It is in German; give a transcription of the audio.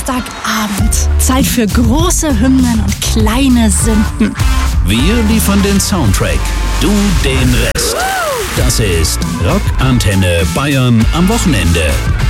Samstagabend. Zeit für große Hymnen und kleine Sünden. Wir liefern den Soundtrack, du den Rest. Das ist Rock Antenne Bayern am Wochenende.